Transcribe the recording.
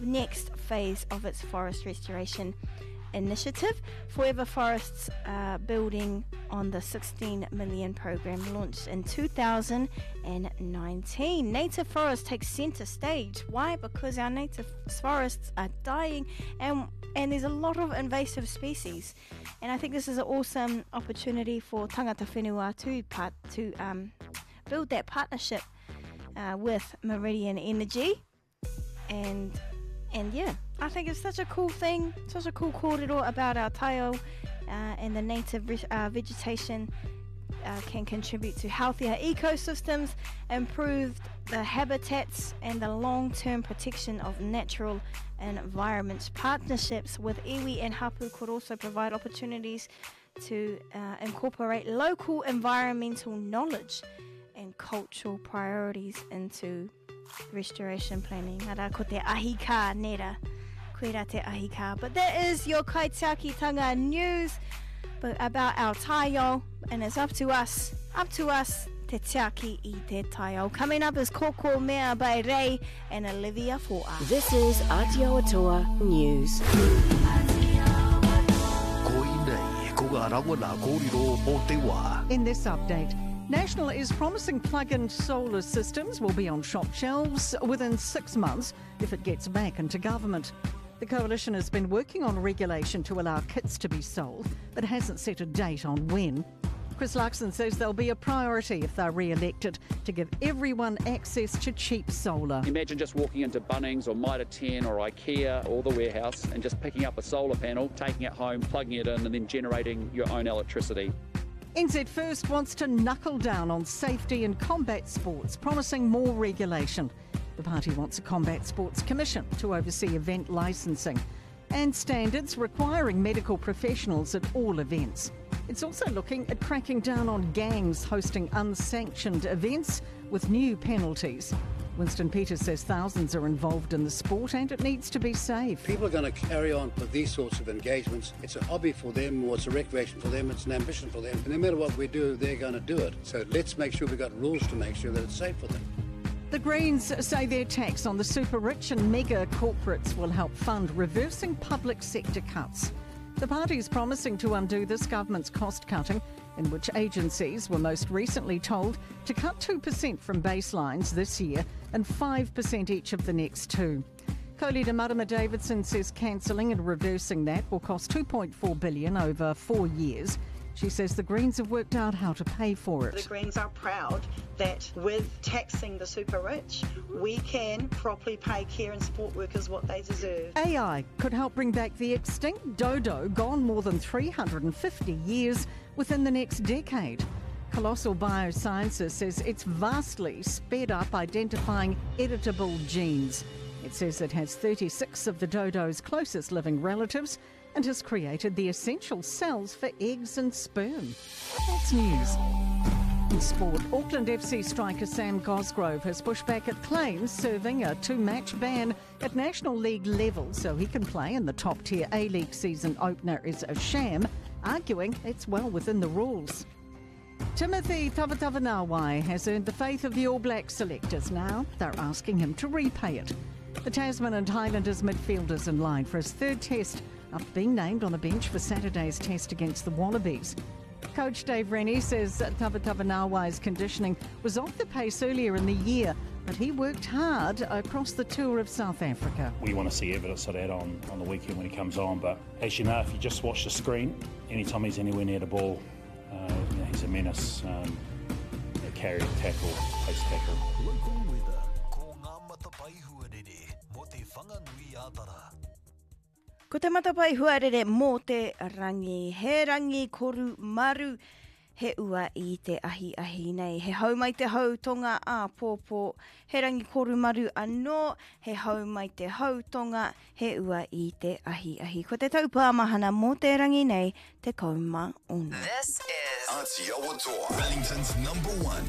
next phase of its forest restoration initiative. Forever Forests building on the 16 million program launched in 2019. Native forests take center stage. Why? Because our native forests are dying and there's a lot of invasive species. And I think this is an awesome opportunity for tangata whenua to build that partnership with Meridian Energy. And yeah, I think it's such a cool thing, such a cool kōrero about our taiao and the native vegetation can contribute to healthier ecosystems, improve the habitats and the long-term protection of natural environments. Partnerships with iwi and hapu could also provide opportunities to incorporate local environmental knowledge and cultural priorities into restoration planning. Ara ko te ahi ka nera, koera te ahi ka. But that is your Kaitiakitanga news about our taiao, and it's up to us te tiaki I te taiao. Coming up is Koko Mea by Ray and Olivia Fo'a. This is Aotearoa News. In this update, National is promising plug-in solar systems will be on shop shelves within 6 months if it gets back into government. The coalition has been working on regulation to allow kits to be sold, but hasn't set a date on when. Chris Luxon says there'll be a priority if they're re-elected to give everyone access to cheap solar. Imagine just walking into Bunnings or Mitre 10 or IKEA or the warehouse and just picking up a solar panel, taking it home, plugging it in and then generating your own electricity. NZ First wants to knuckle down on safety in combat sports, promising more regulation. The party wants a combat sports commission to oversee event licensing and standards requiring medical professionals at all events. It's also looking at cracking down on gangs hosting unsanctioned events with new penalties. Winston Peters says thousands are involved in the sport and it needs to be safe. People are going to carry on with these sorts of engagements. It's a hobby for them, or it's a recreation for them, it's an ambition for them. And no matter what we do, they're going to do it. So let's make sure we've got rules to make sure that it's safe for them. The Greens say their tax on the super rich and mega corporates will help fund reversing public sector cuts. The party is promising to undo this government's cost cutting, in which agencies were most recently told to cut 2% from baselines this year and 5% each of the next two. Co-leader Marama Davidson says cancelling and reversing that will cost $2.4 billion over 4 years. She says the Greens have worked out how to pay for it. The Greens are proud that with taxing the super rich, we can properly pay care and support workers what they deserve. AI could help bring back the extinct dodo, gone more than 350 years, within the next decade. Colossal Biosciences says it's vastly sped up identifying editable genes. It says it has 36 of the dodo's closest living relatives and has created the essential cells for eggs and sperm. That's news. In sport, Auckland FC striker Sam Cosgrove has pushed back at claims serving a 2-match ban at National League level so he can play in the top-tier A-League season opener is a sham, arguing it's well within the rules. Timothy Tavatavanawai has earned the faith of the All Black selectors. Now they're asking him to repay it. The Tasman and Highlanders midfielders in line for his third test after being named on the bench for Saturday's test against the Wallabies. Coach Dave Rennie says Tavatavanawai's conditioning was off the pace earlier in the year, but he worked hard across the tour of South Africa. We want to see evidence of that on the weekend when he comes on, but as you know, if you just watch the screen, anytime he's anywhere near the ball, he's a menace. Carry, tackle, post tackle. Ko te matapai huarere mō te rangi. He rangi koru maru he ua I te ahi ahi nei. He hau mai te hau tonga a pōpō. He rangi koru maru anō. He hau mai te hau tonga he ua I te ahi ahi. Ko te taupāmahana mō te rangi nei te kauma ono. This is Aotearoa, Wellington's #1